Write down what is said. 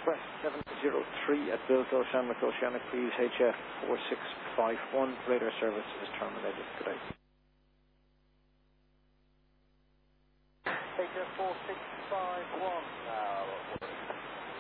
Northwest 703 at Built Oceanic, please, HF 4651. Radar service is terminated. Good day. HF 4651.